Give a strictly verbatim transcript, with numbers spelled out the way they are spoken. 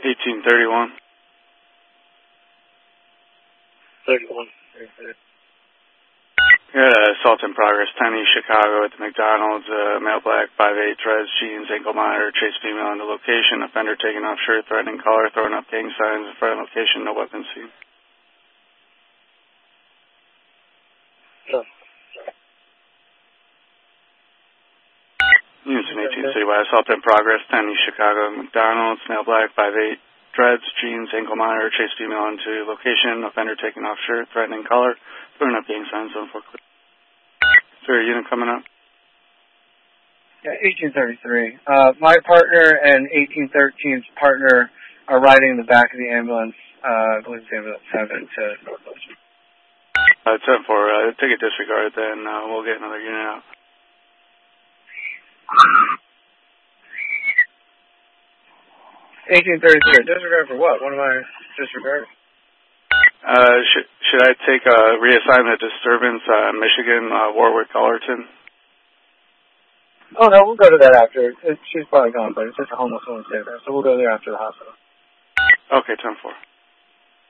eighteen thirty-one. thirty-one. We had uh, assault in progress, ten East Chicago at the McDonald's, uh, male black, five eight, dreads, jeans, ankle monitor, chase female in the location, offender taking off shirt, threatening collar, throwing up gang signs in front of location, no weapons seen. No. Unison eighteen citywide, assault in progress, ten East Chicago, McDonald's, male black, five eight, dreads, jeans, ankle monitor, chase female into location, offender taking off shirt, threatening collar, throwing up gang signs on forklift. Is there a unit coming up? Yeah, eighteen thirty-three. Uh, my partner and eighteen thirteen's partner are riding in the back of the ambulance. Uh, I believe it's ambulance seven to Northwest. Uh, ten four, uh, ticket disregarded, then uh, we'll get another unit out. eighteen thirty-three. Disregard for what? What am I disregarding? Uh, should, should I take a reassignment disturbance, uh, Michigan, uh, Warwick, Cullerton? Oh, no, we'll go to that after. It, she's probably gone, but it's just a homeless woman stay there, so we'll go there after the hospital. Okay, ten four.